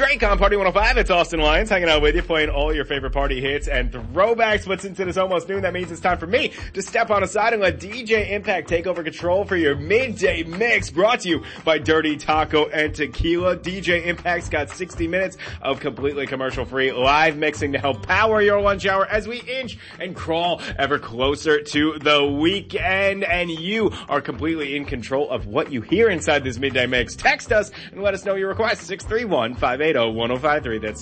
break on Party 105. It's Austin Lyons hanging out with you, playing all your favorite party hits and throwbacks. But since it is almost noon, that means it's time for me to step on aside and let DJ Impact take over control for your midday mix, brought to you by Dirty Taco and Tequila. DJ Impact's got 60 minutes of completely commercial-free live mixing to help power your lunch hour as we inch and crawl ever closer to the weekend. And you are completely in control of what you hear inside this midday mix. Text us and let us know your request. 631-580-1053. That's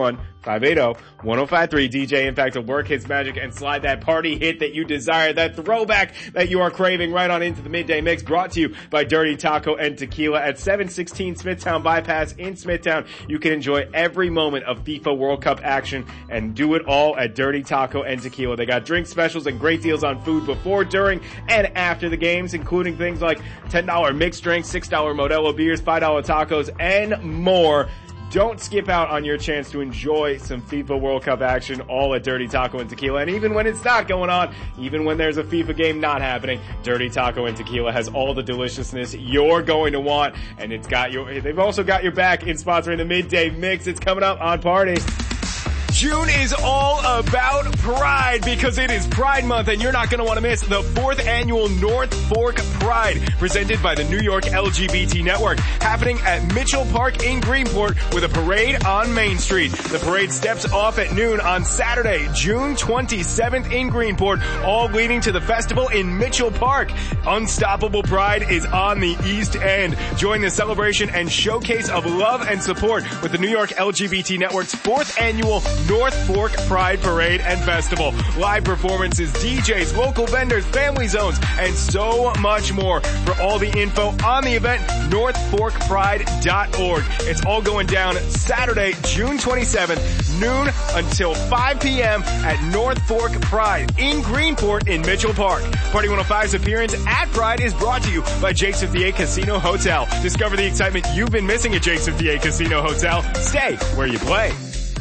631-580-1053. DJ Impact will work his magic and slide that party hit that you desire, that throwback that you are craving, right on into the midday mix, brought to you by Dirty Taco and Tequila at 716 Smithtown Bypass in Smithtown. You can enjoy every moment of FIFA World Cup action and do it all at Dirty Taco and Tequila. They got drink specials and great deals on food before, during, and after the games, including things like $10 mixed drinks, $6 Modelo beers, $5 tacos, and more. Don't skip out on your chance to enjoy some FIFA World Cup action, all at Dirty Taco and Tequila. And even when it's not going on, even when there's a FIFA game not happening, Dirty Taco and Tequila has all the deliciousness you're going to want. And they've also got your back in sponsoring the midday mix. It's coming up on Party. June is all about pride because it is Pride Month, and you're not going to want to miss the 4th annual North Fork Pride presented by the New York LGBT Network, happening at Mitchell Park in Greenport with a parade on Main Street. The parade steps off at noon on Saturday, June 27th in Greenport, all leading to the festival in Mitchell Park. Unstoppable Pride is on the East End. Join the celebration and showcase of love and support with the New York LGBT Network's 4th annual North Fork Pride Parade and Festival. Live performances, DJs, local vendors, family zones, and so much more. For all the info on the event, northforkpride.org. It's all going down Saturday, June 27th, noon until 5 p.m. at North Fork Pride in Greenport in Mitchell Park. Party 105's appearance at Pride is brought to you by Jake's 58 Casino Hotel. Discover the excitement you've been missing at Jake's 58 Casino Hotel. Stay where you play.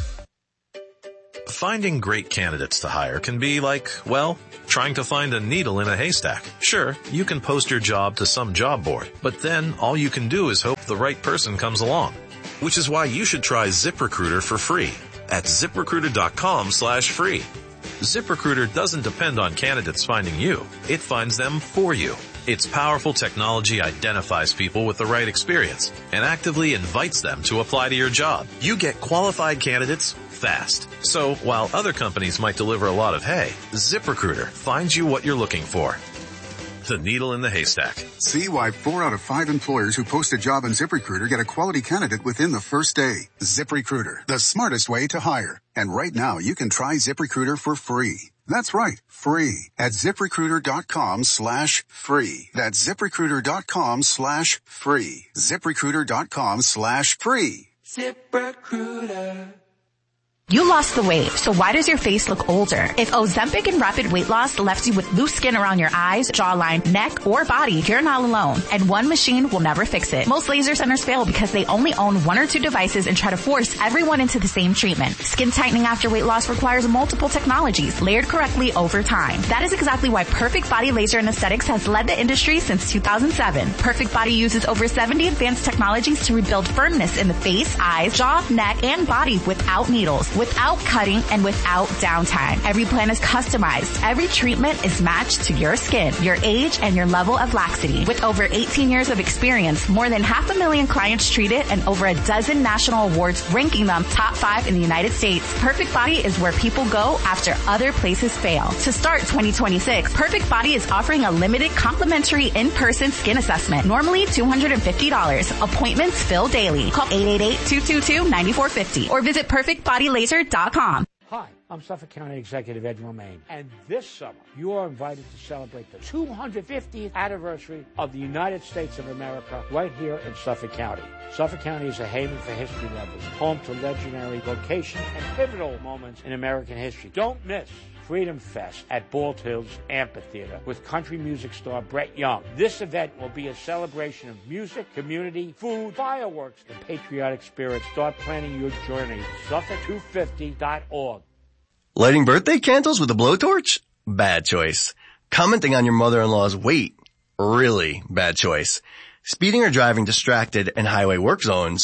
Finding great candidates to hire can be like, well, trying to find a needle in a haystack. Sure, you can post your job to some job board, but then all you can do is hope the right person comes along. Which is why you should try ZipRecruiter for free at ZipRecruiter.com/free. ZipRecruiter doesn't depend on candidates finding you. It finds them for you. Its powerful technology identifies people with the right experience and actively invites them to apply to your job. You get qualified candidates fast. So while other companies might deliver a lot of hay, ZipRecruiter finds you what you're looking for. The needle in the haystack. See why 4 out of 5 employers who post a job on ZipRecruiter get a quality candidate within the first day. ZipRecruiter, the smartest way to hire. And right now you can try ZipRecruiter for free. That's right, free at ZipRecruiter.com/free. That's ZipRecruiter.com/free. ZipRecruiter.com/free. ZipRecruiter. You lost the weight, so why does your face look older? If Ozempic and rapid weight loss left you with loose skin around your eyes, jawline, neck, or body, you're not alone. And one machine will never fix it. Most laser centers fail because they only own 1 or 2 devices and try to force everyone into the same treatment. Skin tightening after weight loss requires multiple technologies, layered correctly over time. That is exactly why Perfect Body Laser and Aesthetics has led the industry since 2007. Perfect Body uses over 70 advanced technologies to rebuild firmness in the face, eyes, jaw, neck, and body without needles, without cutting, and without downtime. Every plan is customized. Every treatment is matched to your skin, your age, and your level of laxity. With over 18 years of experience, more than 500,000 clients treated, and over a dozen national awards ranking them top 5 in the United States, Perfect Body is where people go after other places fail. To start 2026, Perfect Body is offering a limited complimentary in-person skin assessment, normally $250. Appointments fill daily. Call 888-222-9450 or visit perfectbodylaser.com. Hi, I'm Suffolk County Executive Ed Romaine, and this summer you are invited to celebrate the 250th anniversary of the United States of America right here in Suffolk County. Suffolk County is a haven for history lovers, home to legendary locations and pivotal moments in American history. Don't miss Freedom Fest at Bald Hills Amphitheater with country music star Brett Young. This event will be a celebration of music, community, food, fireworks, and patriotic spirit. Start planning your journey. Suffolk250.org. Lighting birthday candles with a blowtorch? Bad choice. Commenting on your mother-in-law's weight? Really bad choice. Speeding or driving distracted in highway work zones?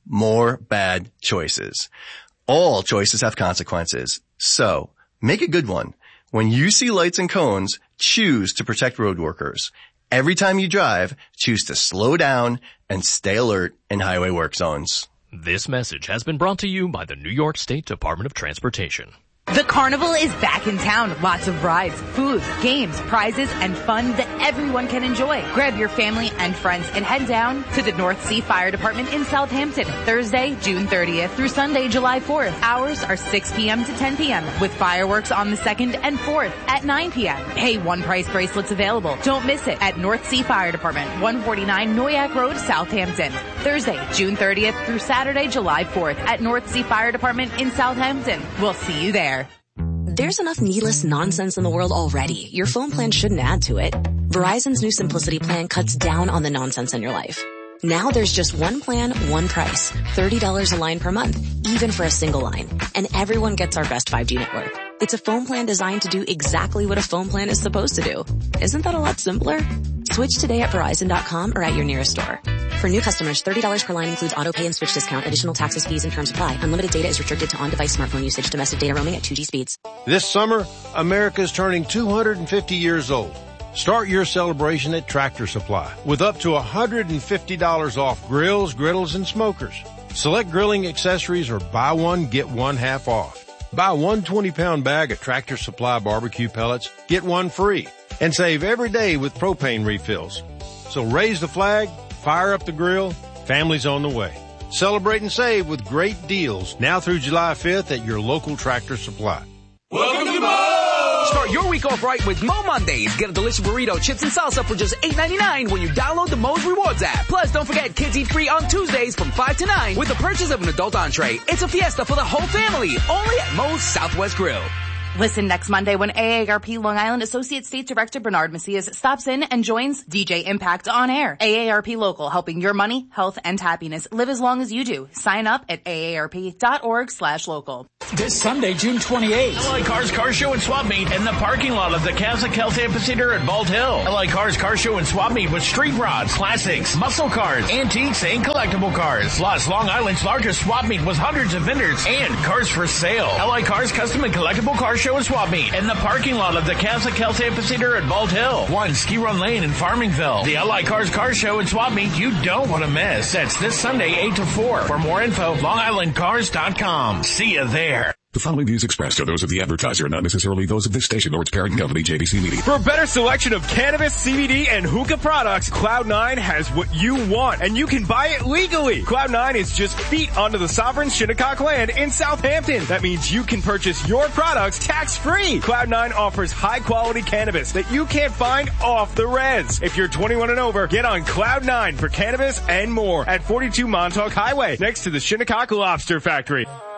more bad choices. All choices have consequences. So, make a good one. When you see lights and cones, choose to protect road workers. Every time you drive, choose to slow down and stay alert in highway work zones. This message has been brought to you by the New York State Department of Transportation. The carnival is back in town. Lots of rides, food, games, prizes, and fun that everyone can enjoy. Grab your family and friends and head down to the North Sea Fire Department in Southampton, Thursday, June 30th through Sunday, July 4th. Hours are 6 p.m. to 10 p.m. with fireworks on the 2nd and 4th at 9 p.m. Pay one price bracelets available. Don't miss it at North Sea Fire Department, 149 Noyac Road, Southampton. Thursday, June 30th through Saturday, July 4th at North Sea Fire Department in Southampton. We'll see you there. There's enough needless nonsense in the world already. Your phone plan shouldn't add to it. Verizon's new Simplicity plan cuts down on the nonsense in your life. Now there's just one plan, one price. $30 a line per month, even for a single line. And everyone gets our best 5G network. It's a phone plan designed to do exactly what a phone plan is supposed to do. Isn't that a lot simpler? Switch today at Verizon.com or at your nearest store. For new customers, $30 per line includes auto pay and switch discount. Additional taxes, fees, and terms apply. Unlimited data is restricted to on-device smartphone usage. Domestic data roaming at 2G speeds. This summer, America is turning 250 years old. Start your celebration at Tractor Supply with up to $150 off grills, griddles, and smokers. Select grilling accessories or buy one, get one half off. Buy one 20-pound bag of Tractor Supply barbecue pellets, get one free. And save every day with propane refills. So raise the flag, fire up the grill, family's on the way. Celebrate and save with great deals now through July 5th at your local Tractor Supply. Welcome to Mo! Start your week off right with Mo Mondays. Get a delicious burrito, chips, and salsa for just $8.99 when you download the Mo's Rewards app. Plus, don't forget Kids Eat Free on Tuesdays from 5 to 9 with the purchase of an adult entree. It's a fiesta for the whole family, only at Mo's Southwest Grill. Listen next Monday when AARP Long Island Associate State Director Bernard Macias stops in and joins DJ Impact on air. AARP Local, helping your money, health, and happiness live as long as you do. Sign up at aarp.org/local. This Sunday, June 28th. LA Cars Car Show and Swap Meet in the parking lot of the Casa Kelt Amphitheater at Bald Hill. LA Cars Car Show and Swap Meet with street rods, classics, muscle cars, antiques, and collectible cars. Plus, Long Island's largest swap meet with hundreds of vendors and cars for sale. LA Cars Custom and Collectible Car Show and Swap Meet in the parking lot of the Casa Kelt Amphitheater at Bald Hill. 1 Ski Run Lane in Farmingville. The LA Cars Car Show and Swap Meet you don't want to miss. That's this Sunday, 8 to 4. For more info, LongIslandCars.com. See you there. The following views expressed are those of the advertiser, not necessarily those of this station or its parent company, JBC Media. For a better selection of cannabis, CBD, and hookah products, Cloud9 has what you want, and you can buy it legally. Cloud9 is just feet onto the sovereign Shinnecock land in Southampton. That means you can purchase your products tax-free. Cloud9 offers high-quality cannabis that you can't find off the res. If you're 21 and over, get on Cloud9 for cannabis and more at 42 Montauk Highway, next to the Shinnecock Lobster Factory.